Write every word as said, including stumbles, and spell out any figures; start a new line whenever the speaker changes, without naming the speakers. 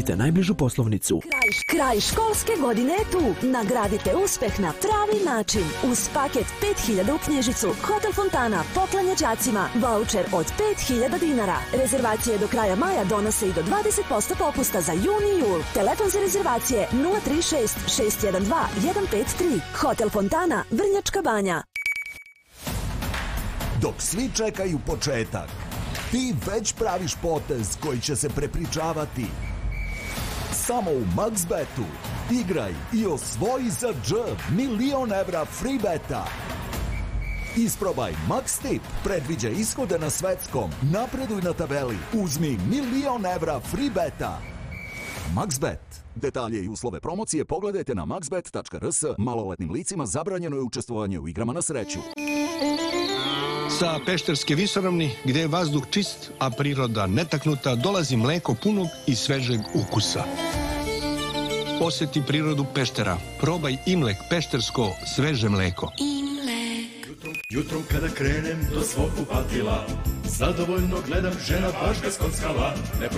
Odaberite najbližu poslovnicu.
Kraj, kraj školske godine je tu. Nagradite uspeh na pravi način. Uz paket pet hiljada u knjižicu, Hotel Fontana poklanja đacima vaučer od pet hiljada dinara. Rezervacije do kraja maja donose i do dvadeset posto popusta za jun i jul. Telefon za rezervacije nula tri šest šest jedan dva jedan pet tri. Hotel Fontana, Vrnjačka Banja.
Dok svi čekaju početak, ti već praviš potez koji će se prepričavati. Samo u MaxBetu igraj i osvoji za dž milion evra free beta. Isprobaj Max Tip, predviđa ishode na svetskom, napreduj na tabeli, uzmi milion evra free beta. MaxBet. Detalje i uslove promocije pogledajte na maxbet tačka rs. Maloletnim licima zabranjeno je učestvovanje u igrama na sreću.
Sa Pešterske visoravni, gde je vazduh čist, a priroda netaknuta, dolazi mleko punog i svežeg ukusa. Osjeti prirodu Peštera. Probaj Imlek peštersko sveže mleko.
Jutrom kada krenem do svog kupatila, zadovoljno gledam, žena baš ga skockala.